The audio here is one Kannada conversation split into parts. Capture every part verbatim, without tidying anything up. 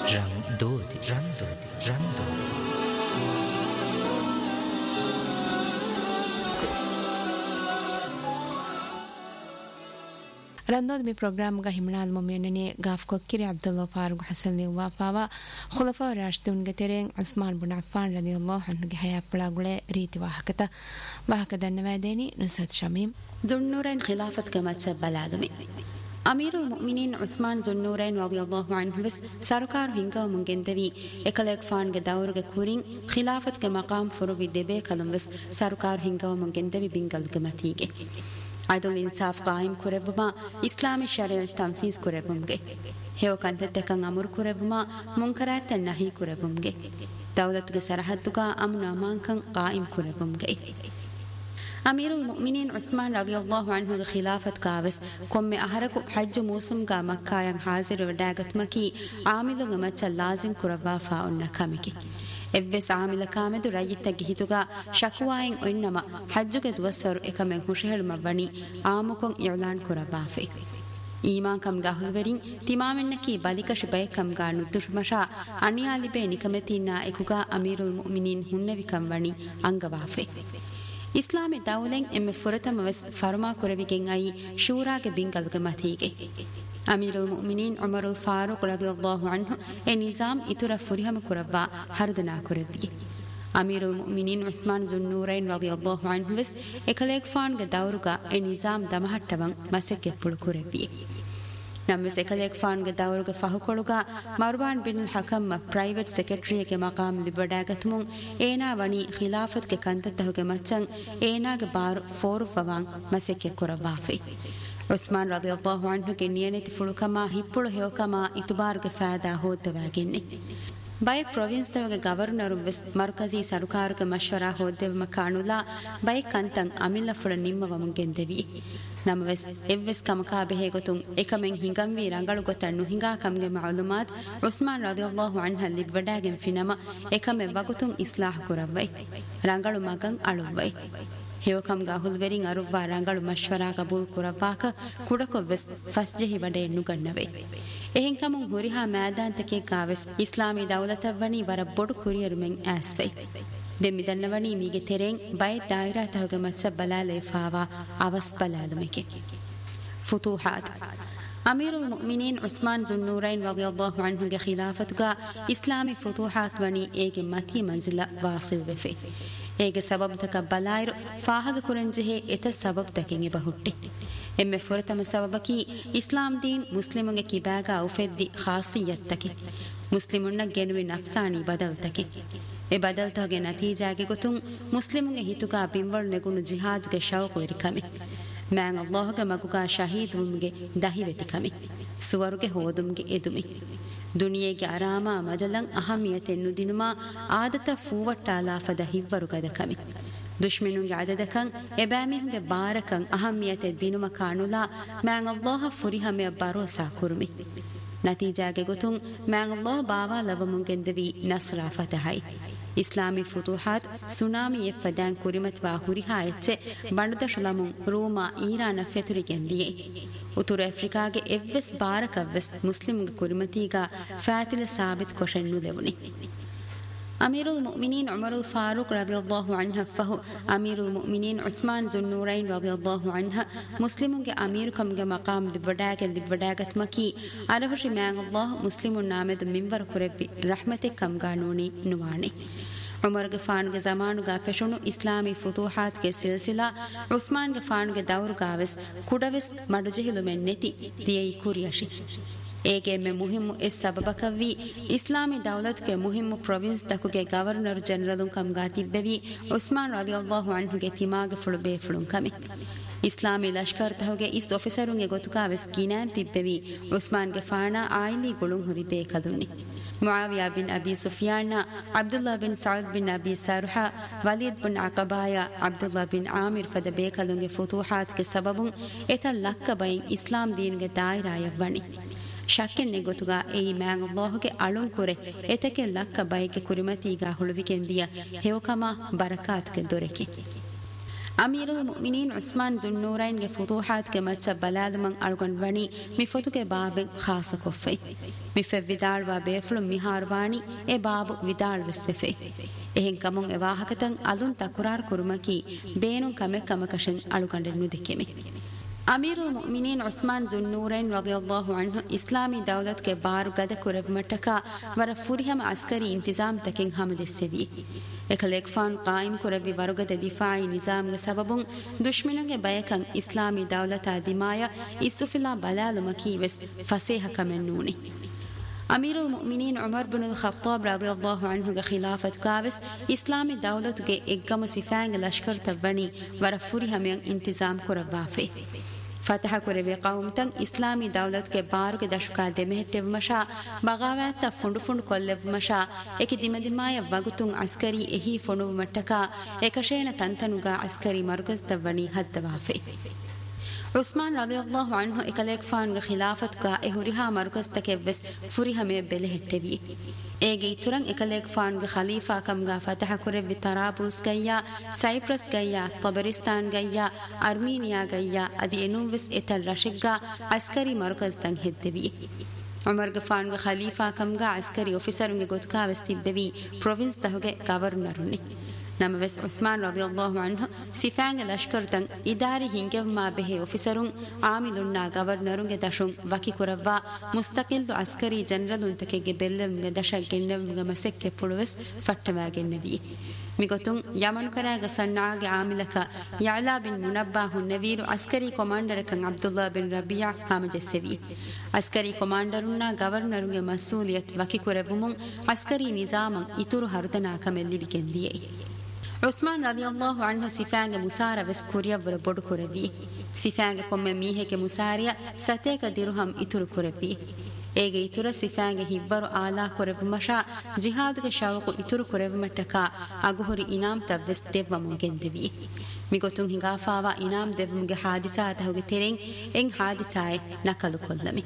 ran dodi ran dodi ran dodi رندود می پروگرام گه همنال ممیننی گاف کوکری عبدالله فاروق حسن لی وافاوا خلفاء راشدون گترین عثمان بن عفان رضی الله عنه گه هیا پلاگله ریتی واحکتا واحکدا نوادینی نصد شمیم ذوالنورین خلافت کمت بلادمی امیر المؤمنین عثمان ذوالنورین رضی الله عنه بس سرکار هنگا منگندوی اکلیک فان گه دور گه کورین خلافت گه مقام فرو بی دبی کلم بس سرکار هنگا منگندوی بینگل گمتیگه عدل انصاف قائم کربما اسلامی شریعت تنفیذ کربمگه هیو کنتتکن امر کربما منکرات نهی کربمگه دولت کے سرحد کا امن امان کن قائم کربمگه امیر المؤمنین عثمان رضی اللہ عنہ خلافت کاوس کم احرک حج موسم کا مکہ ین حاضر وڈاگت مکی عامل گمچ لازم کربا فاؤن کمکی එව්වෙස් ආමිල කාමෙදු රයිත්තගේ හිතුගා ශකුවායෙන් ඔන්නම හජ්ජුගේ දුවස්වරු එකමෙන් හුෂහෙල්ම වනි ආමුකොන් ඉලාන් කරබාෆේ ඊමාන් කම් ගහල්වරින් තිමාමෙන්නකී බලිකෂ බයකම් ගා නුදුෂමෂා අනියාලිබේ නිකමෙතිනා එකුගා අමීරුල් මුමිනීන් හුන්නවිකම් වනි අංගවාෆේ ඉස්ලාමේ දවුලෙන් එමෙ ෆුරතම වස් ෆර්මා කරවිගෙන් අයි ෂූරාගේ බින්ගල්ගේ මතීගේ अमीरुल मुमिनीन उमरुल फारूक रज़ियल्लाहु अन्हु ए निजाम इतुरा फुरिहम कुरबा हरदना कुरबी अमीरुल मुमिनीन उस्मान ज़ुन्नूरैन रज़ियल्लाहु अन्हु विस एकलेक फान गे दौरुगा ए निजाम दमहट्टवं मसके पुल कुरबी नम्स एकलेक फान गे दौरुगा फहुकोलुगा मरवान बिन हकम प्राइवेट सेक्रेटरी के मकाम लिबडागतमुं एना वनी खिलाफत के कंततहुगे मचंग एना गे बार फोर फवांग मसके कुरबाफे उस्मान रज़ियल्लाहु अन्हु के नियनेति फुलुकमा हिप्पुಳು ಹೇವಕಮಾ ಇತುಬಾರುಗೆ ಫಾದಾ ಹೋದ್ದವಾಗಿನ್ನಿ ಬೈ ಪ್ರೊವಿನ್ಸ್ ತವಗೆ ಗವರ್ನರ್ ವಿಸ್ ಮರ್ಕಜಿ ಸರ್ಕಾರಕ್ಕೆ ಮಶ್ವರಾ ಹೋದ್ದೆವಮ ಕಾಣುಲಾ ಬೈ ಕಂತಂ ಅಮಿಲ್ಲ ಫುಳ ನಿಮ್ಮವಮಂ ಗೆಂದೆವಿ ನಮವೆಸ್ ಎವ್ವೆಸ್ ಕಮಕಾ ಬೆಹೆ ಗೊತುಂ ಏಕಮೆಂ ಹಿಂಗಂ ವಿ ರಂಗಳು ಗೊತನ್ನು ಹಿಂಗಾ ಕಮ್ಗೆ ಮಾಲೂಮಾತ್ ಉಸ್ಮಾನ್ ರज़ियल्लाहु अन्हु ಲಿಬ್ವಡಾಗೆಂ ಫಿನಮ ಏಕಮೆ ವಗುತುಂ ಇಸ್ಲಾಹ್ ಕುರವೈ ರಂಗಳು ಮಗಂ ಅಳುವೈ ಹೇವಕಂ ಗಾಹುಲ್ವೆರಿಂ ಅರುವ್ವಾ ರಂಗಳು ಮಶ್ವರಾ ಕಬೂಲ್ ಕುರವಾಕ ಕುಡಕೊವ್ವೆಸ್ ಫಸ್ಜೆಹಿ ವಡೆ ನುಗನ್ನವೆ එහෙන් කමුන් හුරිහා මෑදාන්තකේ කාවෙස් ඉස්ලාමී දවලතවනි වර බොඩු කුරියරුමෙන් ඇස්වයි දෙමිදන්නවනි මීගේ තෙරෙන් බය දායිරා තහග මච්ච බලාලේ ෆාවා අවස් බලාලුමෙකේ ෆුතුහාත් अमीरुल मुमिनीन उस्मान ज़ुन्नूरैन रज़ियल्लाहु अन्हु के खिलाफत का इस्लामी फुतूहात वनी एक मथी मंजिला वासिल वेफे एक सबब तक बलायर फाहग कुरंजे एत सबब तकेंगे बहुट्टी एम्मे फुरतम सबब की इस्लाम दीन मुस्लिमों के किबागा उफेद्दी खासियत तके मुस्लिमुन गेनुवे नफ्सानी बदल तके ए बदल तो गे नतीजा के गुतुं मुस्लिमों के हितुका बिंबर नेगुनु जिहाद के शौक वेरिकमे मैं अल्लाह के मकुका शहीद उम्गे दही वेतिकमी सुवर के होदुम्गे एदुमी दुनिया के आरामा मजलं अहमियत नुदिनुमा आदत फूवट्टाला फद हिव्वरु कदकमी दुश्मनुगे आददकं एबामिहुगे बारकं अहमियत दिनुम कानुला मैं अल्लाह फुरिहमे भरोसा कुर्मि नतीजा के गुतुं मैं अल्लाह बावा लवमुंगेंदवी नसरा फतहई इस्लामी फुतूहात सुनामी ये फदान कुरिमत वा हुरिहा एच्चे बंडदश लमुं रोमा ईरान फेतुरिಗೆಂದಿಯೇ ಉತ್ತರ ಅಫ್ರಿಕಾಗೆ ಎವ್ವೆಸ್ ಬಾರಕವ್ವೆಸ್ ಮುಸ್ಲಿಮ್ಗೆ ಕುರಿಮತಿಗ ಫಾತಿಲ ಸಾಬಿತ್ ಕೊಶೆನ್ನು ದೆವುನಿ अमीरुल मुमिनीन उमरुल फारूक रज़ियल्लाहु अन्हु फहु अमीरुल मुमिनीन उस्मान ज़ुन्नूरैन रज़ियल्लाहु अन्हु मुस्लिमों के अमीर कम के मकाम दिवडाके दिवडागत मकी अरवशि मैंग अल्लाह मुस्लिमुन नामेद मिंबर कुरेबि रहमते कम गानूनी नुवाने उमर के फान के ज़मानु गा फेशुनु इस्लामी फुतूहात के सिलसिला उस्मान के फान के दौर गाविस कुडविस मडुजहिलु में नेति दियई कुरियशि ಏಕೆ ಮೆ ಮುಹಿಮ್ಮು ಎಸ್ ಸಬಬಕವಿ ಇಸ್ಲಾಮಿ Daulat K ಮುಹಿಮ್ಮು province ತಕುಗೆ governor general come ಗಾತಿಬ್ಬೆವಿ Usman ರದಿಯಲ್ಲಾಹು ಅನ್ಹುಗೆ ತಿಮಾಗ ಫುಳು ಬೇ ಫುಳುಂ ಕಮಿ ಇಸ್ಲಾಮಿ ಲಷ್ಕರ್ ತಹುಗೆ ಇಸ್ ಆಫೀಸರುಂಗೆ ಗೊತುಕಾವೆಸ್ ಗಿನಾನ್ ತಿಬ್ಬೆವಿ ಉಸ್ಮಾನ್ಗೆ ಫಾಣಾ ಆಯಿಲಿ ಗುಳುಂ ಹುರಿ ಬೇ ಕದುನಿ मुआविया बिन अबी सुफियान अब्दुल्ला बिन सअद बिन अबी सरहा वलीद बिन अकबाया अब्दुल्ला बिन आमिर फद बेकलुंगे फुतूहात के सबबुं एत लक्क बइन इस्लाम दीन के दायरा यवनी ಶಕ್ಕೆನ್ನೆ ಗೊತುಗ ಏಯಿ ಮ್ಯಾಂಗ್ ಅಲ್ಲಾಹುಗೆ ಅಳುಂ ಕುರೆ ಎತಕೆ ಲಕ್ಕ ಬೈಕೆ ಕುರಿಮತಿಗ ಹುಳುವಿಕೆಂದಿಯ ಹೇವಕಮ ಬರಕಾತ್ಗೆ ದೊರೆಕಿ ಅಮೀರುಲ್ ಮುಮಿನೀನ್ ಉಸ್ಮಾನ್ ಜುನ್ನೂರೈನ್ ಗೆ ಫುತೂಹಾತ್ ಗೆ ಮಚ್ಚ ಬಲಾದಮಂ ಅಳ್ಗೊಂಡ್ ವಣಿ ಮಿ ಫುತುಗೆ ಬಾಬೆ ಖಾಸ ಕೊಫೆ ಮಿ ಫೆ ವಿದಾಳ್ವಾ ಬೇಫ್ಲು ಮಿಹಾರ್ವಾಣಿ ಎ ಬಾಬು ವಿದಾಳ್ ವಿಸ್ವೆಫೆ ಎಹೆನ್ ಕಮುಂ ಎ ವಾಹಕತಂ ಅಲುನ್ ತಕುರಾರ್ ಕುರುಮಕಿ ಬೇನುಂ ಕಮೆ ಕಮಕಶನ್ ಅಳುಗಂಡೆನ್ ನುದಿಕೆಮಿ ಅಮೀರುಲ್ ಮುಮಿನೀನ್ ಉಸ್ಮಾನ್ ಜುನ್ನೂರೈನ್ ರದಿಯಲ್ಲಾಹು ಅನ್ಹು ಇಸ್ಲಾಮಿ ದೌಲತ್ ಗೆ ಬಾರು ಗದ ಕುರೆವ್ ಮಟ್ಟಕ ವರ ಫುರಿಹಮ ಅಸ್ಕರಿ ಇಂತಿಜಾಮ್ ತಕೆನ್ ಹಮದೆಸ್ಸೆವಿ එකලෙක් ෆාන් قائم කරවි වරුගද දිෆායි නිසාම්ගේ සබබුන් දුෂ්මනගේ බයකන් ඉස්ලාමී දවලතා දිමාය ඉස්සුෆිලා බලාලුමකී වෙස් ෆසේහ කමෙන්නූනි අමීරුල් මුමිනීන් උමර් බිනුල් ඛත්තාබ් රදියල්ලාහු අන්හුගේ ඛිලාෆත් කාවස් ඉස්ලාමී දවලතුගේ එක්ගම සිෆාංගේ ලෂ්කර් තවණි වර ෆුරිහමයන් ඉන්තිසාම් කරවාෆේ فتح كوربي قومتن اسلامي دولت کے بارو کے دشکا دمہٹے مشا بغاوات فنڈ فنڈ کولب مشا ایک دمدمای وگتن عسکری اہی فنو مٹکا ایکشین تنتنگا عسکری مرکز تونی حد وافے عثمان رضی اللہ عنہ اکلیک فان خلافت کا اہریہا مرکز تک وس فریہ میں بلہٹے بھی ایگی ترنگ اکلیک فان خلیفہ کم گا فتح کرے طرابلس گیا سائپرس گیا طبرستان گیا ارمینیا گیا ادی انوس اتر رشگا عسکری مرکز تنگ ہد بھی عمر گفان خلیفہ کم گا عسکری آفیسر گے گتکا وستی بوی پروونس تہگے گورنر نے نموس عثمان رضی اللہ عنہ سفانگ لشکر تن اداری ہنگو ما بہ آفیسرون عاملنا گورنرون گے دشون وکی کروا مستقل دو عسکری جنرلون تکے گے بلم گے دشا گنم گے مسک کے فلوس فتوا گے نبی میگوتون یمن کرا گے سنع گے عاملک یعلا بن منبہ نویر عسکری کمانڈر کن عبداللہ بن ربیع حامد السوی عسکری کمانڈرنا گورنرون گے مسئولیت وکی کربومون عسکری نظام اتور ہردنا کملی بکندیے عثمان رضی اللہ عنہ سفانگ مسارہ وس کوریا ور بڑ کربی سفانگ کوم میہ کے مساریہ ستے کا درہم اتر کربی ایگے اتر سفانگ ہبر اعلی کرب مشا جہاد کے شوق اتر کرب مٹکا اگہری انعام تبس دیو مگندوی میگوتون ہنگافاوا انعام دیوم گے حادثات ہوگے تیریں ان حادثائے نقل کلمی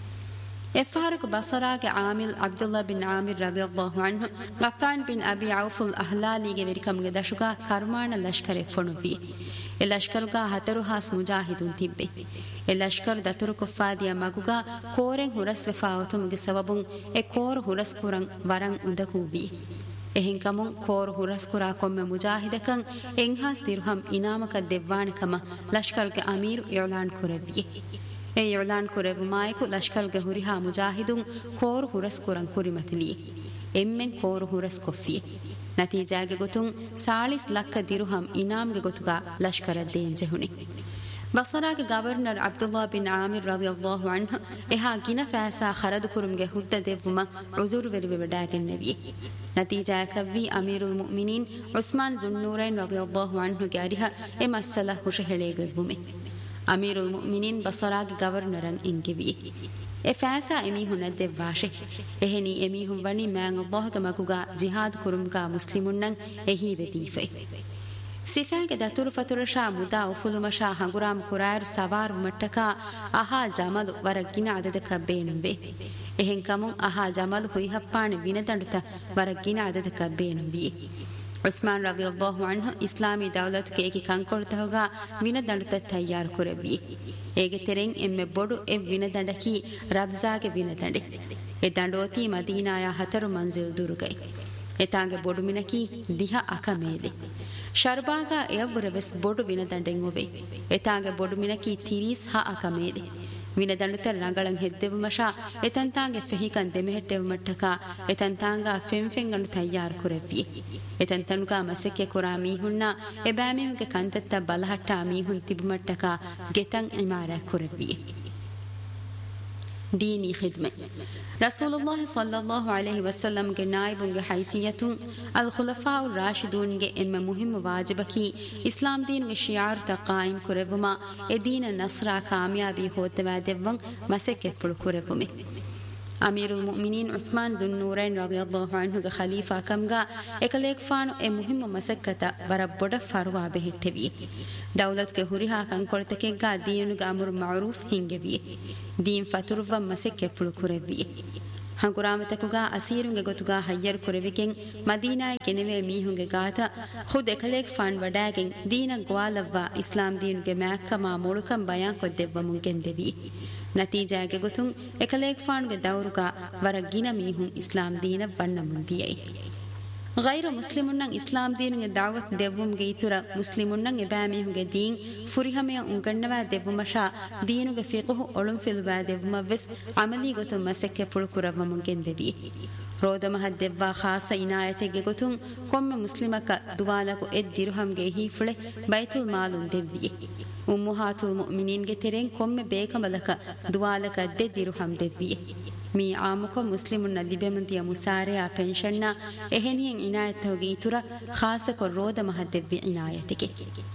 افارق بصرا کے عامل عبداللہ بن عامر رضی اللہ عنہ غفان بن ابی عوف الاحلالی کے ورکم کے دشکا کرمان لشکر فنوی لشکر کا ہترہاس مجاہدون تیبے لشکر دتر کفادیا مگوگا کورن ہرس وفاوتم کے سببون اے کور ہرس کرن ورن اندکوبی එහෙන් කමුන් කෝර හුරස් කුරා කොම්ම මුජාහිදකන් එන්හාස් දිර්හම් ඉනාමක දෙව්වානකම ලෂ්කර්ගේ අමීරු ඉලාන් කරවි ඒ ඉලාන් කරවු මායිකු ලෂ්කර්ගේ හුරිහා මුජාහිදුන් කෝර හුරස් කුරන් කුරිමතිලි එම්මෙන් කෝර හුරස් coffee නතිජාගේ ගොතුන් ಚಾಳಿಸ್ lakh ದಿರ್ಹಂ ಇನಾಮ್ಗೆ ಗೊತುಗಾ ಲಷ್ಕರ ದೇಂಜೆಹುನಿ ಬಸರಾಗೆ governor Abdullah bin Aamir ರದಿಯಲ್ಲಾಹು ಅನ್ಹು ಎಹಾ ಗಿನ ಫಾಸಾ ಖರದು ಕುರುಮ್ಗೆ ಹುದ್ದ ದೆವ್ವುಮ ಉಜುರ್ ವೆರಿವೆ ಬಡಾಗೆನ್ನವಿ ನತೀಜಾಕವಿ ಅಮೀರುಲ್ ಮುಮಿನೀನ್ Usman ಜುನ್ನೂರೈನ್ ರದಿಯಲ್ಲಾಹು ಅನ್ಹುಗೆ ಅರಿಹ A ಮಸ್ಸಲ ಹುಷ ಹೆಳೆಗೆವ್ವುಮೆ ಅಮೀರುಲ್ ಮುಮಿನೀನ್ ಬಸರಾಗೆ ಗವರ್ನರನ್ ಇಂಗೆವಿ A ಫಾಸಾ ಎಮೀಹುನ ದೆವ್ವಾಶೆ ಎಹೆನಿ ಎಮೀಹುಂ ವನಿ ಮ್ಯಾಂ ಅಲ್ಲಾಹ್ಗೆ ಮಗುಗಾ ಜಿಹಾದ್ ಕುರುಮ್ಗಾ ಮುಸ್ಲಿಮುನ್ನಂ ಎಹಿ ವೆದೀಫೆ ಸಿಫಾಗೆ ದತುರು ಫತುರಶಾ ಮುದಾ ಉಫುಲುಮಶಾ ಹಂಗುರಾಮ್ ಕುರಾಯರ್ ಸವಾರ್ ಮಟ್ಟಕಾ ಅಹಾ ಜಮಲ್ ವರಗಿನ ಅದದಕ ಬೇನುವೆ ಎಹೆನ್ ಕಮುಂ ಅಹಾ ಜಮಲ್ ಹುಯಿಹಪ್ಪಾಣೆ ವಿನದಂಡುತ ವರಗಿನ ಅದದಕ ಬೇನುವಿ ಉಸ್ಮಾನ್ ರದಿಯಲ್ಲಾಹು ಅನ್ಹು ಇಸ್ಲಾಮಿ ದೌಲತ್ ಕೆ ಏಕಿ ಕಂಕೊಳ್ತಹೋಗಾ ವಿನದಂಡುತ ತಯ್ಯಾರ್ ಕುರವಿ ಏಗೆ ತೆರೆಂ ಎಮ್ಮೆ ಬೊಡು ಎ ವಿನದಂಡಕಿ ರಬ್ಜಾಗೆ ವಿನದಂಡೆ ಎ ದಂಡೋತಿ ಮದೀನಾಯ ಹತರು ಮಂಜಿಲ್ ದುರುಗೈ ಎತಾಂಗೆ ಬೊಡು ಮಿನಕಿ ದಿಹ ಅಕಮೇಲೆ ಶರ್ಬಾಗ ಎವ್ವರವೆಸ್ ಬೊಡು ವಿನದಂಡೆಂ ಒವೆ ಎತಾಂಗೆ ಬೊಡು ಮಿನಕಿ ತಿರೀಸ್ ಹ ಅಕಮೇಲೆ ವಿನದಂಡುತ ರಂಗಳಂ ಹೆದ್ದೆವು ಮಶಾ ಎತಂತಾಂಗೆ ಫೆಹಿಕನ್ ದೆಮೆಹೆಟ್ಟೆವು ಮಟ್ಟಕ ಎತಂತಾಂಗ ಫೆಂ ಫೆಂಗನು ತಯ್ಯಾರ್ ಕುರವಿ ಎತಂತನುಗ ಮಸಕ್ಕೆ ಕುರಾ ಮೀಹುನ್ನ ಎಬಾಮಿಯುಗೆ ಕಂತತ್ತ ಬಲಹಟ್ಟ ಮೀಹುನ್ ತಿಬು ಮಟ್ಟಕ ಗೆತಂ ಇಮಾರ ಕುರವಿ ديني خدمة رسول الله صلى الله عليه وسلم کے نائبوں کے حیثیتوں الخلفاء الراشدون کے ام مهم واجبکی اسلام دین کے شعار تا قائم کروما اے دین نصرہ کامیابی ہوتے وادون مسکے پڑ کرومے امیر المؤمنین عثمان ذوالنورین رضی اللہ عنہ کے خلیفہ کمگا ایکلیک فانو اے مهم مسکتا بربڑ فروا بہٹوی دولت کے ہریہا کنکولتکے گا دین کا امر معروف ہنگوی دین فترو مسکے پڑ کروی ಹಂಗುರಾಮತಕುಗಾ ಅಸೀರುಂಗೆ ಗೊತುಗಾ ಹಯ್ಯರ್ ಕುರವಿಗೆಂ ಮದೀನಾಯ ಕೆನೆವೆ ಮೀಹುಂಗೆ ಗಾತ ಖುದ್ ಎಕಲೇಕ್ ಫಾನ್ ವಡಾಗೆಂ ದೀನ ಗ್ವಾಲವ್ವ ಇಸ್ಲಾಂ ದೀನುಗೆ ಮ್ಯಾಕ್ಕಮಾ ಮುಳುಕಂ ಬಯಾನ್ ಕೊದ್ದೆವ್ವ ಮುಂಗೆಂದೆವಿ ನತೀಜಾಗೆ ಗೊತುಂ ಎಕಲೇಕ್ ಫಾನ್ಗೆ ದೌರುಗಾ ವರ ಗಿನ ಮೀಹುಂ ಇಸ್ಲಾಂ ದೀನ ವಣ್ಣ ಮುಂದಿಯೈ ಗೈರು ಮುಸ್ಲಿಮುನ್ನಂ ಇಸ್ಲಾಂ ದೀನಿಗೆ ದಾವತ್ ದೆವ್ವುಂಗೆ ಇತುರ ಮುಸ್ಲಿಮುನ್ನಂ ಎಬಾಮಿಹುಂಗೆ ದೀನ್ ಫುರಿಹಮೆಯ ಉಂಗಣ್ಣವಾ ದೆವ್ವುಮಶಾ ದೀನುಗೆ ಫಿಕ್ಹು ಒಳುಂ ಫಿಲ್ವಾ ದೆವ್ವುಮವೆಸ್ ಅಮಲಿ ಗೊತು ಮಸಕ್ಕೆ ಪುಳುಕುರವ ಮುಂಗೆಂದೆವಿ ರೋದಮಹ ದೆವ್ವಾ ಖಾಸ ಇನಾಯತೆಗೆ ಗೊತುಂ ಕೊಮ್ಮೆ ಮುಸ್ಲಿಮಕ ದುವಾಲಕು ಎದ್ ದಿರುಹಂಗೆ ಹೀಫುಳೆ ಬೈತುಲ್ ಮಾಲುಂ ದೆವ್ವಿಯೆ ಉಮ್ಮುಹಾತುಲ್ ಮುಅ್ಮಿನೀನ್ಗೆ ತೆರೆಂ ಕೊಮ್ಮೆ ಬೇಕಮಲಕ ದುವಾಲಕ ದೆ ದಿರುಹಂ ದೆವ್ವಿಯೆ ಮೀ ಆಮುಕ ಮುಸ್ಲಿಮುನ್ನ ದಿಬೆಮಂತಿಯ ಮುಸಾರೆಯ ಪೆನ್ಷನ್ನ ಎಹೆನಿಯನ್ ಇನಾಯತ್ತವಗೆ ಇತುರ ಖಾಸಕ ರೋದ ಮಹದ್ದೆವ್ವಿ ಇನಾಯತಿಗೆ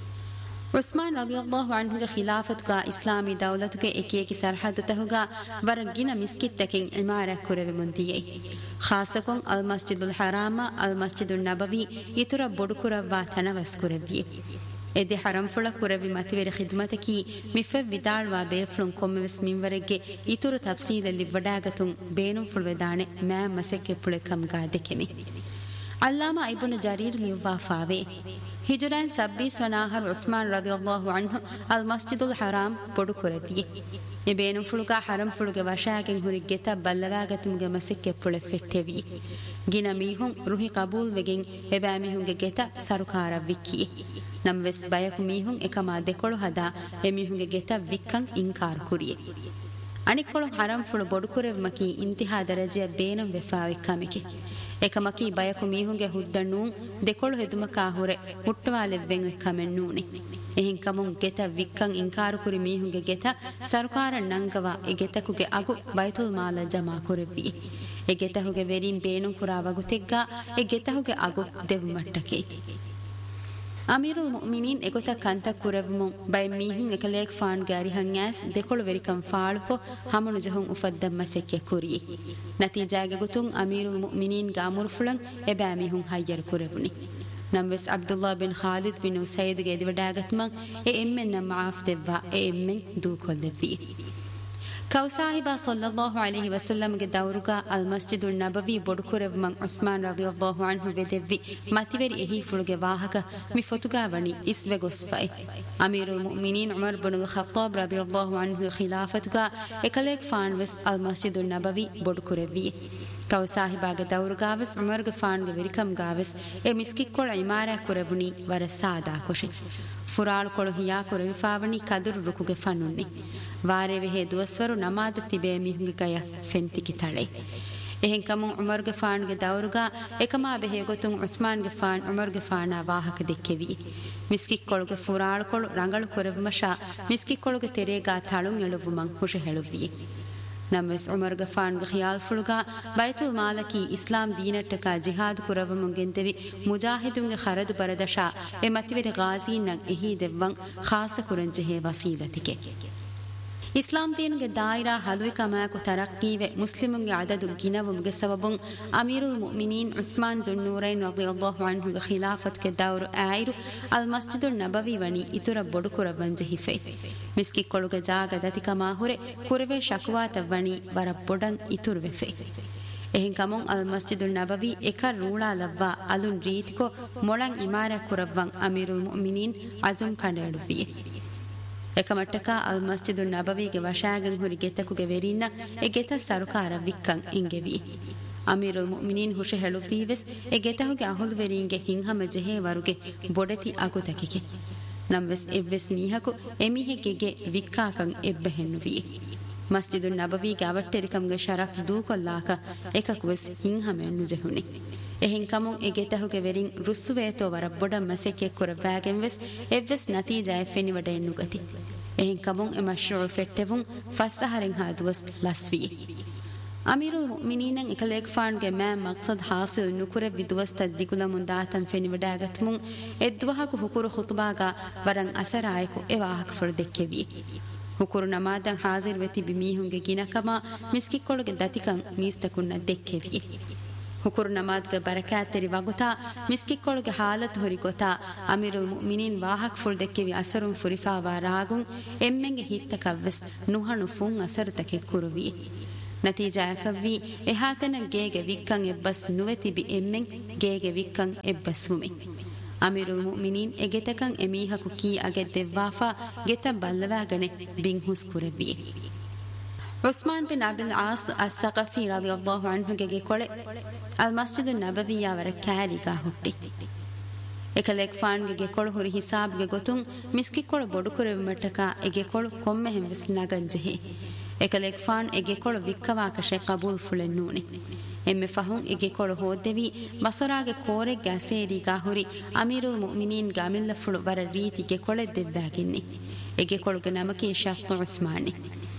ಉಸ್ಮಾನ್ ರಲಿಯಲ್ಲಾಹು ಅನ್ಹುಗೆ ಖಿಲಾಫತ್ಗ ಇಸ್ಲಾಮಿ ದೌಲತುಗೆ ಎಕಿಯಕಿ ಸರ್ಹದತಹುಗ ವರಗಿನ ಮಿಸ್ಕಿತ್ತಕಿನ್ ಇಮಾರಕ್ ಕುರವೆ ಮುಂದಿಯೈ ಖಾಸಕೊಂ ಅಲ್ ಮಸ್ಜಿದುಲ್ ಹರಾಮ ಅಲ್ ಮಸ್ಜಿದುಲ್ ನಬವಿ ಇತುರ ಬೊಡುಕುರವ್ವ ತನವಸ್ ಕುರವ್ವಿಯೆ ಎದೆ ಹರಂಫುಳ ಕುರವಿ ಮತಿವೆರೆ ಖಿದ್ಮತಕಿ ಮಿಫೆ ವಿದಾಳ್ವಾ ಬೇಫ್ಲುಂ ಕೊಮ್ಮೆವೆಸ್ ಮಿಂವರೆಗೆ ಇತುರು ತಫ್ಸೀಲಲ್ಲಿ ವಡಾಗತುಂ ಬೇನುಂ ಫುಳ್ವೆದಾಣೆ ಮ್ಯಾ ಮಸಕ್ಕೆ ಪುಳೆಕಂ ಗಾದೆಕೆಮಿ ಅಲ್ಲಾಮ ಇಬ್ನು ಜರೀರ್ ಲಿವ್ವಾ ಫಾವೆ ಹಿಜುರಾನ್ ಸಬ್ಬೀಸ್ ವನಾಹರ್ ಉಸ್ಮಾನ್ ರಲಿಯಲ್ಲಾಹು ಅನ್ಹು ಅಲ್ ಮಸ್ಜಿದುಲ್ ಹರಾಮ್ ಬೊಡು ಕುರವಿಯೆ ಎ ಬೇನುಂ ಫುಳುಗ ಹರಂ ಫುಳುಗೆ ವಶಾಗೆಂ ಹುರಿಗೆತ ಬಲ್ಲವಾಗತುಂಗೆ ಮಸಕ್ಕೆ ಪುಳೆ ಫೆಟ್ಟೆವಿ ಗಿನ ಮೀಹುಂ ರುಹಿ ಕಬೂಲ್ ವೆಗೆಂ ಎಬಾ ಮೀಹುಂಗೆ ಗೆತ ಸರುಕಾರ ವಿಕ್ಕಿಯೆ ನಮ್ವೆಸ್ ಬಯಕು ಮೀಹುಂ ಎಕಮಾ ದೆಕೊಳು ಹದಾ ಎಮಿಹುಂಗೆ ಗೆತ ವಿಕ್ಕಂ ಇಂಕಾರ್ ಕುರಿಯೆ ಅಣಿಕೊಳು ಹರಂ ಫುಳು ಬೊಡುಕುರೆವ್ ಮಕಿ ಇಂತಿಹಾ ದರಜೆಯ ಬೇನಂ ವೆಫಾವಿಕ್ಕಮಿಕೆ ಎಕಮಕಿ ಬಯಕು ಮೀಹುಂಗೆ ಹುದ್ದಣ್ಣೂ ದೆಕೊಳು ಹೆದುಮಕಾ ಹುರೆ ಮುಟ್ಟವಾಲೆವ್ವೆಂ ಎಕ್ಕಮೆನ್ನೂನೆ ಎಹಿಂ ಕಮುಂ ಗೆತ ವಿಕ್ಕಂ ಇಂಕಾರು ಕುರಿ ಮೀಹುಂಗೆ ಗೆತ ಸರ್ಕಾರ ನಂಗವ ಎ ಗೆತಕುಗೆ ಅಗು ಬೈತುಲ್ ಮಾಲ ಜಮಾ ಕುರೆವ್ವಿ ಎ ಗೆತಹುಗೆ ವೆರಿಂ ಬೇನುಂ ಕುರಾ ವಗುತೆಗ್ಗಾ ಎ ಗೆತಹುಗೆ ಅಗು ದೆವು ಮಟ್ಟಕೆ ಅಮೀರುಲ್ ಮುಅ್ಮಿನೀನ್ ಎಗೊತ ಕಂತ ಕುರವಮು ಬೈ ಮೀಹುಂ ಎಕಲೇಕ್ ಫಾನ್ ಗಾರಿ ಹಂಗ್ಯಾಸ್ ದೆಕೊಳು ವೆರಿಕಂ ಫಾಳುಫೊ ಹಮನು ಜಹುಂ ಉಫದ್ದಂ ಮಸೆಕ್ಕೆ ಕುರಿ ನತೀಜಾಗೆ ಗೊತುಂ ಅಮೀರುಲ್ ಮುಅ್ಮಿನೀನ್ ಗಾಮುರ್ ಫುಳಂ ಎಬಾ ಮೀಹುಂ higher ಕುರವುನಿ ನಮ್ವೆಸ್ Abdullah bin Khalid bin ಉಸೈದ್ ಗೆ ಎದಿವಡಾಗತ್ಮ ಎ ಎಮ್ಮೆನ್ ನಮ್ಮ ಆಫ್ ದೆವ್ವಾ ಎ ಎಮ್ಮೆನ್ ದೂಕೊಲ್ದೆವ್ವಿ ಕೌಸಾಹಿಬಾ ಸಲ್ಲಲ್ಲಾಹು ಅಲೈಹಿ ವಸಲ್ಲಂಗೆ ದೌರುಗ ಅಲ್ ಮಸ್ಜಿದುಲ್ ನಬವಿ ಬೊಡುಕುರೆವ್ ಮಂ ಉಸ್ಮಾನ್ ರಲಿಯಲ್ಲಾಹು ಅನ್ಹು ವೆದೆವ್ವಿ ಮತಿವೆರಿ ಎಹಿ ಫುಳುಗೆ ವಾಹಕ ಮಿ ಫೊತುಗಾವಣಿ ಇಸ್ವೆ ಗೊಸ್ಫೈ ಅಮೀರುಲ್ ಮುಅ್ಮಿನೀನ್ ಉಮರ್ ಬಿನ್ ಖತ್ತಾಬ್ ರಲಿಯಲ್ಲಾಹು ಅನ್ಹು ಖಿಲಾಫತ್ಗ ಎಕಲೇಕ್ ಫಾನ್ವೆಸ್ ಅಲ್ ಮಸ್ಜಿದುಲ್ ನಬವಿ ಬೊಡುಕುರೆವ್ವಿ ಕೌಸಾಹಿಬಾಗೆ ದೌರುಗಾವೆಸ್ ಉಮರ್ಗೆ ಫಾನ್ಗೆ ವೆರಿಕಂ ಗಾವೆಸ್ ಎ ಮಿಸ್ಕಿಕ್ಕೊಳ ಇಮಾರಾ ಕುರಬುನಿ ವರ ಸಾದಾ ಕೊಶೆ ಫುರಾಳು ಕೊಳು ಹಿಯಾ ಕುರವಿಫಾವಣಿ ಕದುರು ರುಕುಗೆ ಫನ್ನುಣ್ಣಿ ವಾರೆವೆ ಹೇ ದುವಸ್ವರು ನಮಾದ ತಿಬೇ ಮಿಹುಂಗೆ ಕಯ ಫೆಂತಿಕಿ ತಳೆ ಎಹೆಂ ಕಮುಂ ಉಮರ್ಗೆ ಫಾನ್ಗೆ ದೌರುಗಾ ಎಕಮಾ ಬೆಹೆ ಗೊತುಂ ಉಸ್ಮಾನ್ಗೆ ಫಾನ್ ಉಮರ್ಗೆ ಫಾನಾ ವಾಹಕ ದಿಕ್ಕೆವಿ ಮಿಸ್ಕಿಕ್ಕೊಳುಗೆ ಫುರಾಳು ಕೊಳು ರಂಗಳು ಕುರವಮಶಾ ಮಿಸ್ಕಿಕ್ಕೊಳುಗೆ ತೆರೆಗಾ ತಳುಂ ಎಳುವು ಮಂ ಹುಷೆ ಹೆಳುವಿ ನಮ್ವೆಸ್ ಉಮರ್ಗೆ ಫಾನ್ಗೆ ಖಿಯಾಲ್ ಫುಳುಗ ಬೈತುಲ್ ಮಾಲಕಿ ಇಸ್ಲಾಂ ದೀನಟ್ಟಕ ಜಿಹಾದ್ ಕುರವ ಮುಂಗೆಂತೆವಿ ಮುಜಾಹಿದುಂಗೆ ಖರದು ಬರದಶಾ ಎ ಮತಿವೆರಿ ಗಾಜೀನಂ ಎಹಿ ದೆವ್ವಂ ಖಾಸ ಕುರಂಜೆಹೆ ವಸೀಲತಿಗೆ ಇಸ್ಲಾಂ ದೀನುಗೆ ದಾಯಿರಾ ಹಲುವಿ ಕಮಾಕು ತರಕ್ಕೀವೆ ಮುಸ್ಲಿಮುಂಗೆ ಅದದು ಗಿನವುಂಗೆ ಸಬಬುಂ ಅಮೀರುಲ್ ಮುಅ್ಮಿನೀನ್ ಉಸ್ಮಾನ್ ಜುನ್ನೂರೈನ್ ರಲಿಯಲ್ಲಾಹು ಅನ್ಹುಗೆ ಖಿಲಾಫತ್ಗೆ ದೌರು ಆಯಿರು ಅಲ್ ಮಸ್ಜಿದುಲ್ ನಬವಿ ವನಿ ಇತುರ ಬೊಡುಕುರ ಬಂಜೆಹಿಫೆ ಮಿಸ್ಕಿಕ್ಕೊಳುಗೆ ಜಾಗ ದತಿಕಮಾ ಹುರೆ ಕುರವೆ ಶಕುವಾತ ವನಿ ವರ ಬೊಡಂ ಇತುರ್ವೆಫೆ ಎಹಿಂ ಕಮುಂ ಅಲ್ ಮಸ್ಜಿದುಲ್ ನಬವಿ ಎಕರ್ ರೂಳಾ ಲವ್ವಾ ಅಲುನ್ ರೀತಿಕೊ ಮೊಳಂ ಇಮಾರಾ ಕುರವ್ವಂ ಅಮೀರುಲ್ ಮುಅ್ಮಿನೀನ್ ಅಜುಂ ಕಂಡೆಳುವಿಯೆ එකමට්ටක අල් මස්ජිදුන් නබවීගේ වශාගෙන් හුරි ගෙතකුගේ වෙරින්න එ ගෙත සරුකාර වික්කන් ඉංගෙවි අමීරුල් මුමිනීන් හුෂ හෙළුවීවෙස් එ ගෙතහුගේ අහුල් වෙරීන්ගේ හිංහම ජෙහේ වරුගේ බොඩති අකුතකිකි නම්වෙස් එව්වෙස් මීහකු එමිහෙගෙගේ වික්කාකන් එබ්බහෙන්නුවී මස්ජිදුන් නබවීගේ අවට්ටෙරිකම්ගේ ශරෆ් දූකොල්ලාක එකකුවෙස් හිංහමෙන් නුජෙහුනි එහින් කමුන් එ ගෙතහුගේ වෙරින් රුස්සුවේතෝ වර බොඩ මසෙකෙක් කුරවෑගෙන් වෙස් එව්වෙස් නතීජා එෆෙනි වඩෙන්නු ගති එහින් කමුන් එ මශ්රූ ෆෙට්ටෙවුන් ෆස්සහරෙන් හාදුවස් ලස්වී අමීරුල් මුමිනීනන් එකලෙක් ෆාන්ගේ මෑ මක්සද් හාසිල් නුකුරෙ විදුවස් තද්දිකුලමුන් දාතන් ෆෙනි වඩාගත්මුන් එද්දුවහකු හුකුරු ඛුතුබාගා වරන් අසරායකු එ වාහක ෆොල් දෙක්කෙවි ಹುಕುರು ನಮಾದಂ Hajir ವೆತಿ ಬಿಮೀಹುಂಗೆ ಗಿನಕಮ ಮಿಸ್ಕಿಕ್ಕೊಳಗೆ ದತಿಕಂ ಮೀಸ್ತಕುನ್ನ ದೆಕ್ಕೆವಿ ಹುಕುರು ನಮಾದ್ಗೆ ಬರಕಾತೆರಿ ವಗುತಾ ಮಿಸ್ಕಿಕ್ಕೊಳಗೆ ಹಾಲತ್ ಹೊರಿಗೊತಾ ಅಮೀರುಲ್ ಮುಅ್ಮಿನೀನ್ ವಾಹಕ್ full ದೆಕ್ಕೆವಿ ಅಸರುಂ ಫುರಿಫಾವಾ ರಾಗುಂ ಎಮ್ಮೆಂಗೆ ಹಿತ್ತಕವ್ವೆಸ್ ನುಹಣು ಫುಂ ಅಸರುತಕೆ ಕುರುವಿ ನತೀಜಾಕವ್ವಿ ಎಹಾತನ ಗೇಗೆ ವಿಕ್ಕಂ ಎಬ್ಬಸ್ ನುವೆತಿಬಿ ಎಮ್ಮೆಂ ಗೇಗೆ ವಿಕ್ಕಂ ಎಬ್ಬಸ್ವುಮಿ ಅಮೀರುಲ್ ಮುಮಿನೀನ್ ಎಗೆತಕಂ ಎಮೀಹಕು key ಅಗೆದ್ದೆವ್ವಾಫಾ ಗೆತ ಬಲ್ಲವಾಗಣೆ ಬಿಂ ಹುಸ್ ಕುರೆವ್ವಿ Usman bin Abdul as ಅಸ್-ಸಕಫಿ ರದಿಯಲ್ಲಾಹು ಅನ್ಹುಗೆ ಕೊಳೆ ಅಲ್ ಮಸ್ಜಿದ್ ನಬವಿಯ ವರ ಕ್ಯಾಲಿಗಾ ಹುಟ್ಟಿ එකලෙක් ෆාන්ගේ ගෙකොළ හොරි හිසාබ්ගේ ගොතුන් මිස්කිකොළ බොඩු කුරෙව මටක එගෙකොළ කොම්මෙ හැම්වස් නගන්ජෙහි එකලෙක් ෆාන් එගෙකොළ වික්කවාකෂේ කබූල් ෆුලෙන් නූනි එම්මෙ ෆහුන් එගෙකොළ හොද්දෙවි බසරාගේ කෝරෙක් ගැසේරි ගාහුරි අමීරුල් මුමිනීන් ගාමිල්ල ෆුළු වර රීති ගෙකොළ දෙබ්බාගින්නි එගෙකොළගේ නමකී ෂෆ් උස්මානි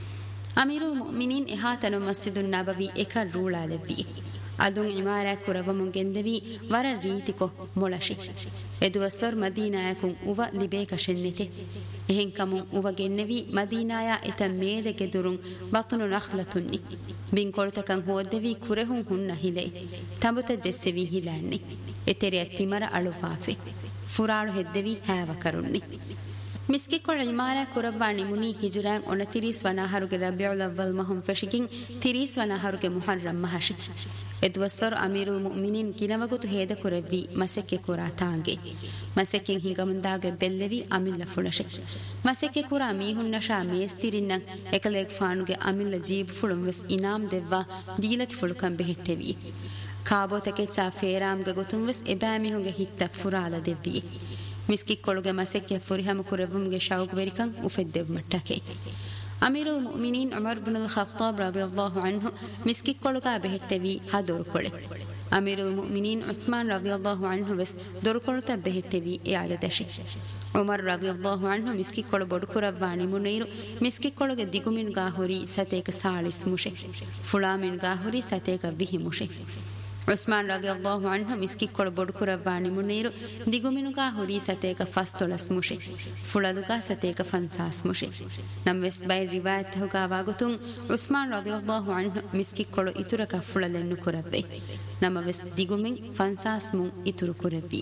අමීරුල් මුමිනීන් එහාතන මස්ජිදුන් නබවි එක රූලා ලැබී ಅದುಂ ಇಮಾರಕ್ ಕುರವಮುಂ ಗೆಂದವಿ ವರ ರೀತಿಕೊ ಮೊಳಶಿ ಎದುವಸರ್ ಮದೀನಾಯಕುಂ ಉವ ಲಿಬೇಕ ಶೆನ್ನಿತೆ ಎಹೆಂ ಕಮುಂ ಉವ ಗೆನ್ನವಿ ಮದೀನಾಯ ಎತ ಮೇದೆಗೆ ದುರುಂ ಬತುನು ನಖ್ಲತುನ್ನಿ ಬಿನ್ ಕೊಳತಕಂ ಹೋದ್ದವಿ ಕುರೆಹುಂ ಹುನ್ನ ಹಿಲೆ ತಂಬುತ ಜೆಸ್ಸೆವಿ ಹಿಲಾನ್ನಿ ಎತೆರೆ ತಿಮರ ಅಳುಫಾಫೆ ಫುರಾಳು ಹೆದ್ದವಿ ಹ್ಯಾವ ಕರುನ್ನಿ ಮಿಸ್ಕಿಕೊಳ ಇಮಾರ ಕುರವ್ವಾಣಿ ಮುನಿ ಹಿಜುರಾಂ ಒನ ತಿರೀಸ್ ವನಾಹರುಗೆ ರಬಿಯುಲ್ ಅವ್ವಲ್ ಮಹುಂ ಫೆಶಿಕಿಂ ತಿರೀಸ್ ವನಾಹರುಗೆ ಮುಹರ್ರಂ ಮಹಶಿ ಎದ್ವಸ್ವರ್ ಅಮೀರುಲ್ ಮುಮಿನೀನ್ ಕಿನವಗುತು ಹೇದ ಕುರವ್ವಿ ಮಸೆಕ್ಕೆ ಕುರಾ ತಾಂಗೆ ಮಸೆಕ್ಕೆ ಹಿಂಗಮುಂದಾಗೆ ಬೆಲ್ಲೆವಿ ಅಮಿಲ್ಲ ಫುಳಶೆ ಮಸೆಕ್ಕೆ ಕುರಾ ಮೀಹುನ್ನಶಾ ಮೇಸ್ತಿರಿನ್ನಂ ಎಕಲೇಗ್ ಫಾನುಗೆ ಅಮಿಲ್ಲ ಜೀಬ್ ಫುಳುಂ ವೆಸ್ ಇನಾಮ್ ದೆವ್ವಾ ದೀಲತ್ ಫುಳುಕಂ ಬೆහෙಟ್ಟೆವಿ ಕಾಬೋತಕೆ ಚಾ ಫೇರಾಮ್ಗೆ ಗೊತುಂ ವೆಸ್ ಎಬಾಮಿಹುಂಗೆ ಹಿತ್ತ ಫುರಾಲ ದೆವ್ವಿ ಮಿಸ್ಕಿಕ್ಕೊಳುಗೆ ಮಸೆಕ್ಕೆ ಫುರಿಹಮ ಕುರವುಂಗೆ ಶೌಕ್ ವೆರಿಕಂ ಉಫೆದ್ದೆವ್ ಮಟ್ಟಕೆ ಅಮೀರುಲ್ ಮುಮಿನೀನ್ ಉಮರ್ ಬಿನುಲ್ ಖತ್ತಾಬ್ ರದಿಯಲ್ಲಾಹು ಅನ್ಹು ಮಿಸ್ಕಿಕ್ಕೊಳುಗ ಬೆහෙಟ್ಟೆವಿ ಹಾ ದೊರ್ಕೊಳೆ ಅಮೀರುಲ್ ಮುಮಿನೀನ್ ಉಸ್ಮಾನ್ ರದಿಯಲ್ಲಾಹು ಅನ್ಹು ವೆಸ್ ದೊರ್ಕೊಳುತ ಬೆහෙಟ್ಟೆವಿ ಯಾಗದಶೆ ಉಮರ್ ರದಿಯಲ್ಲಾಹು ಅನ್ಹು ಮಿಸ್ಕಿಕ್ಕೊಳು ಬೊಡುಕುರವ್ವಾಣಿ ಮುನೀರು ಮಿಸ್ಕಿಕ್ಕೊಳುಗೆ ದಿಗುಮಿನ್ ಗಾಹುರಿ ಸತೇಕ ಸಾಳಿಸ್ ಮುಷೆ ಫುಳಾಮಿನ್ ಗಾಹುರಿ ಸತೇಕ ವಿಹಿ ಮುಷೆ ಉಸ್ಮಾನ್ ರದಿಯಲ್ಲಾಹು ಅನ್ಹು ಮಿಸ್ಕಿಕ್ಕೊಳು ಬೊಡುಕುರವ್ವಾಣಿ ಮುನೀರು ದಿಗುಮಿನುಗಾ ಹುರಿ ಸತೇಕ ಫಸ್ತೊಲಸ್ ಮುಷೆ ಫುಳದುಗಾ ಸತೇಕ ಫನ್ಸಾಸ್ ಮುಷೆ ನಮ್ವೆಸ್ ಬೈ ರಿವಾಯತ್ ಹುಗಾವಾಗುತುಂ ಉಸ್ಮಾನ್ ರದಿಯಲ್ಲಾಹು ಅನ್ಹು ಮಿಸ್ಕಿಕ್ಕೊಳು ಇತುರಕ ಫುಳಲೆನ್ನು ಕುರವ್ವೆ ನಮವೆಸ್ ದಿಗುಮಿನ್ ಫನ್ಸಾಸ್ ಮುಂ ಇತುರು ಕುರವ್ವಿಯೆ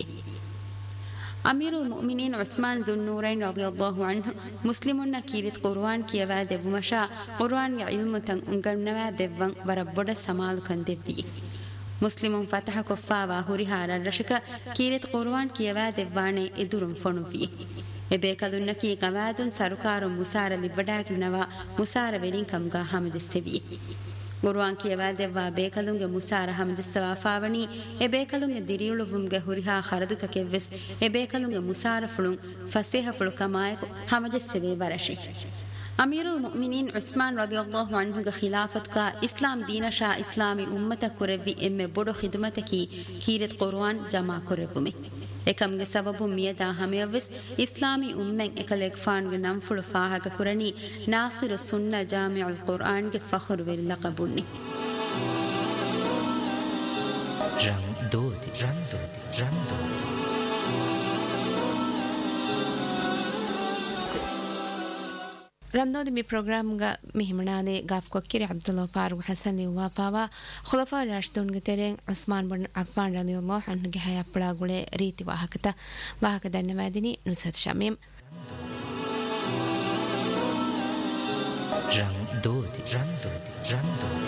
ಅಮೀರುಲ್ ಮುಮಿನೀನ್ ಉಸ್ಮಾನ್ ಜುನ್ನೂರೈನ್ ರದಿಯಲ್ಲಾಹು ಅನ್ಹು ಮುಸ್ಲಿಮುನ್ನ ಕೀರಿತ್ ಕುರ್ಆನ್ ಕಿಯವಾ ದೆವ್ವುಮಶಾ ಕುರ್ಆನ್ಗೆ ಇಲ್ಮುತಂ ಉಂಗಮ್ನವಾ ದೆವ್ವಂ ವರ ಬೊಡ ಸಮಾಲುಕಂ ದೆವ್ವಿಯೆ ಮುಸ್ಲಿಮುನ್ ಫತಹ ಕೊಫ್ಫಾವಾ ಹುರಿಹಾರ ರಶಕ ಕೀರಿತ್ ಕುರ್ಆನ್ ಕಿಯವಾ ದೆವ್ವಾಣೆ ಎದುರುಂ ಫೊಣುವಿಯೆ ಎಬೇಕದುನ್ನಕಿ ಗವಾದುನ್ ಸರುಕಾರು ಮುಸಾರ ಲಿಬ್ಬಡಾಗಿನವಾ ಮುಸಾರ ವೆರಿನ್ ಕಮ್ಗಾ ಹಮದೆಸ್ಸೆವಿಯೆ ಕುರ್ಆನ್ ಕಿಯವಾ ದೆವ್ವಾ ಬೇಕಲುಂಗೆ ಮುಸಾರ ಹಮದೆಸ್ಸವಾ ಫಾವಣಿ ಎಬೇಕಲುಂಗೆ ದಿರಿಯುಳುವುಂಗೆ ಹುರಿಹಾ ಖರದು ತಕೆವ್ವೆಸ್ ಎಬೇಕಲುಂಗೆ ಮುಸಾರ ಫುಳುಂ ಫಸೇಹ ಫುಳು ಕಮಾಯಕು ಹಮದೆಸ್ಸೆವೆ ವರಶೆ ಅಮೀರುಲ್ ಮುಮಿನೀನ್ ಉಸ್ಮಾನ್ ರದಿಯಲ್ಲಾಹು ಅನ್ಹುಗೆ ಖಿಲಾಫತ್ಕ ಇಸ್ಲಾಂ ದೀನಶಾ ಇಸ್ಲಾಮಿ ಉಮ್ಮತ ಕುರವ್ವಿ ಎಮ್ಮೆ ಬೊಡು ಖಿದುಮತಕಿ ಕೀರಿತ್ ಕುರ್ಆನ್ ಜಮಾ ಕುರವ್ವುಮೆ ಎಕಮ್ಗೆ ಸಬಬು ಮಿಯದಾ ಹಮೆಯವ್ವೆಸ್ ಇಸ್ಲಾಮಿ ಉಮ್ಮೆಂ ಎಕಲೆಗ್ ಫಾನ್ಗೆ ನಂಫುಳು ಫಾಹಕ ಕುರಣಿ ನಾಸಿರು ಸುನ್ನ ಜಾಮಿಉಲ್ ಕುರ್ಆನ್ಗೆ ಫಖ್ರು ವೆಲ್ ಲಕಬುನ್ನಿ ರಂಗ್ ದೋದಿ ರಂಗ್ ದೋದಿ ರಂಗ್ ದೋದಿ ರಂದೋದಿ ಮಿ ಪ್ರೋಗ್ರಾಮ್ಗ ಮಿಹಿಮಣಾದೆ ಗಾಫ್ ಕೊಕ್ಕಿರಿ ಅಬ್ದುಲ್ಲಾ ಫಾರೂಕ್ ಹಸನ್ ವಾಪಾವ ಖುಲಫಾ ರಾಶಿದೂನ್ಗೆ ತೆರೆಂ ಉಸ್ಮಾನ್ ಬಿನ್ ಅಫ್ಫಾನ್ ರದಿಯಲ್ಲಾಹು ಅನ್ಹುಗೆ ಹಯಾಪ್ಪಳಾಗುಳೆ ರೀತಿ ವಾಹಕತ ವಾಹಕ ಧನ್ಯವಾದಿನಿ ನುಸತ್ ಶಮೀಮ್ ರಂಗ್ ದೋದಿ ರಂಗ್ ದೋದಿ ರಂಗ್ ದೋದಿ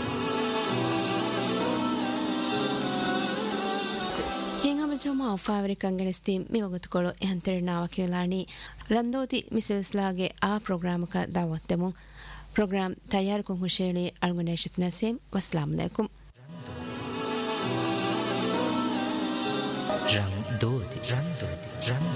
ಹಿಂಗಮಜೋಮ ಫಾವರಿಕಂಗಣಿಸ್ತಿ ಮಿವಗುತುಕೊಳು ಎಹಂತೆರನಾವ ಕಿಲಾಣಿ ರಂದೋದಿ ಮಿಸಿಲ್ಸ್ಲಾಗೆ ಆ ಪ್ರೋಗ್ರಾಮಕ ದಾವತ್ತೆಮು ಪ್ರೋಗ್ರಾಮ್ ತಯಾರು ಕುಂಗುಶೇಳಿ ಅಳ್ಗುನೇಶತ್ ನಸೀಮ್ ವಸ್ಸಲಾಮು ಅಲೈಕುಂ ರಂಗ್ ದೋದಿ ರಂಗ್ ದೋದಿ ರಂಗ್